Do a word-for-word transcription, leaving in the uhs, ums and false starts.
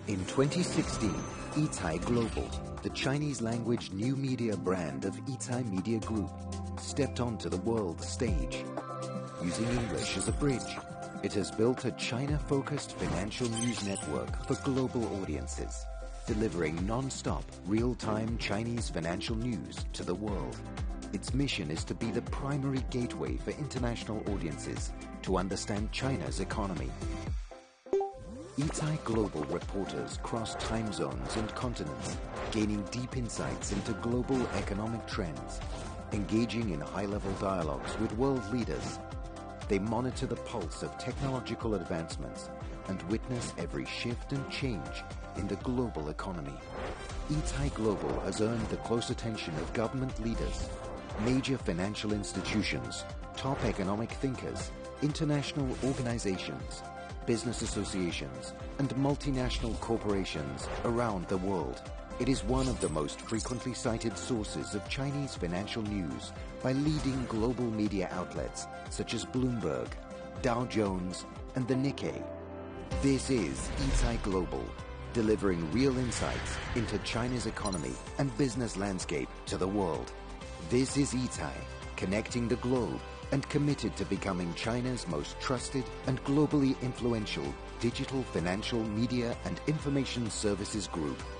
In twenty sixteen, Yitai Global, the Chinese-language new media brand of Yitai Media Group, stepped onto the world stage. Using English as a bridge, it has built a China-focused financial news network for global audiences, delivering non-stop, real-time Chinese financial news to the world. Its mission is to be the primary gateway for international audiences to understand China's economy. Yitai Global reporters cross time zones and continents, gaining deep insights into global economic trends, engaging in high-level dialogues with world leaders. They monitor the pulse of technological advancements and witness every shift and change in the global economy. Yitai Global has earned the close attention of government leaders, major financial institutions, top economic thinkers, international organizations, business associations, and multinational corporations around the world. It is one of the most frequently cited sources of Chinese financial news by leading global media outlets such as Bloomberg, Dow Jones, and the Nikkei. This is Yitai Global, delivering real insights into China's economy and business landscape to the world. This is Yitai, connecting the globe and committed to becoming China's most trusted and globally influential digital financial media and information services group.